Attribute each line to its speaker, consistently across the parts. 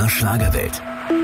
Speaker 1: MDR Schlagerwelt.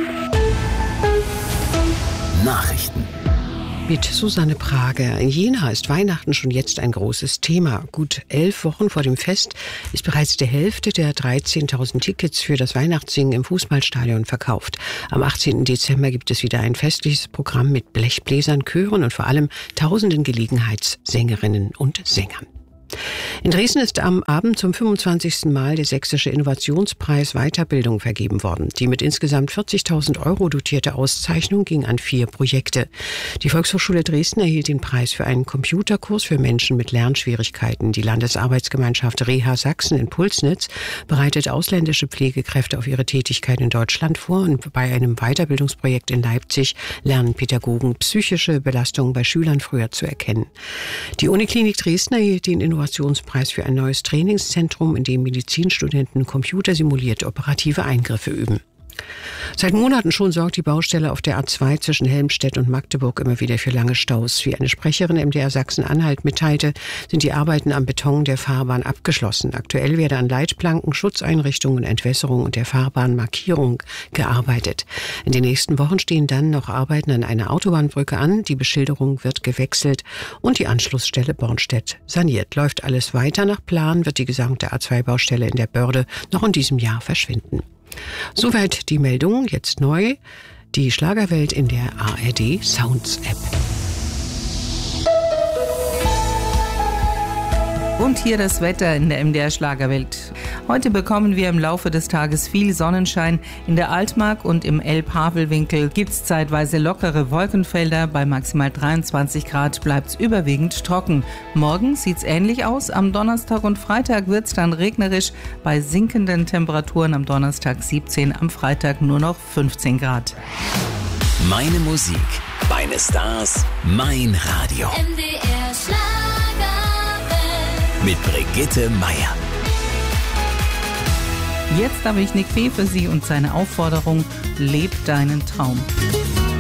Speaker 1: Nachrichten.
Speaker 2: Mit Susanne Prager. In Jena ist Weihnachten schon jetzt ein großes Thema. Gut 11 Wochen vor dem Fest ist bereits die Hälfte der 13.000 Tickets für das Weihnachtssingen im Fußballstadion verkauft. Am 18. Dezember gibt es wieder ein festliches Programm mit Blechbläsern, Chören und vor allem tausenden Gelegenheitssängerinnen und Sängern. In Dresden ist am Abend zum 25. Mal der Sächsische Innovationspreis Weiterbildung vergeben worden. Die mit insgesamt 40.000 € dotierte Auszeichnung ging an 4 Projekte. Die Volkshochschule Dresden erhielt den Preis für einen Computerkurs für Menschen mit Lernschwierigkeiten. Die Landesarbeitsgemeinschaft Reha Sachsen in Pulsnitz bereitet ausländische Pflegekräfte auf ihre Tätigkeit in Deutschland vor. Und bei einem Weiterbildungsprojekt in Leipzig lernen Pädagogen psychische Belastungen bei Schülern früher zu erkennen. Die Uniklinik Dresden erhielt den Innovationspreis für ein neues Trainingszentrum, in dem Medizinstudenten computersimulierte operative Eingriffe üben. Seit Monaten schon sorgt die Baustelle auf der A2 zwischen Helmstedt und Magdeburg immer wieder für lange Staus. Wie eine Sprecherin MDR Sachsen-Anhalt mitteilte, sind die Arbeiten am Beton der Fahrbahn abgeschlossen. Aktuell werde an Leitplanken, Schutzeinrichtungen, Entwässerung und der Fahrbahnmarkierung gearbeitet. In den nächsten Wochen stehen dann noch Arbeiten an einer Autobahnbrücke an. Die Beschilderung wird gewechselt und die Anschlussstelle Bornstedt saniert. Läuft alles weiter nach Plan, wird die gesamte A2-Baustelle in der Börde noch in diesem Jahr verschwinden. Soweit die Meldung, jetzt neu, die Schlagerwelt in der ARD Sounds App.
Speaker 3: Und hier das Wetter in der MDR Schlagerwelt. Heute bekommen wir im Laufe des Tages viel Sonnenschein. In der Altmark und im Elb-Havel-Winkel gibt es zeitweise lockere Wolkenfelder. Bei maximal 23 Grad bleibt es überwiegend trocken. Morgen sieht es ähnlich aus. Am Donnerstag und Freitag wird es dann regnerisch. Bei sinkenden Temperaturen am Donnerstag 17, am Freitag nur noch 15 Grad.
Speaker 1: Meine Musik, meine Stars, mein Radio.
Speaker 4: MDR Schlagerwelt.
Speaker 1: Mit Brigitte Meier.
Speaker 3: Jetzt habe ich Nick Fee für Sie und seine Aufforderung: Leb deinen Traum.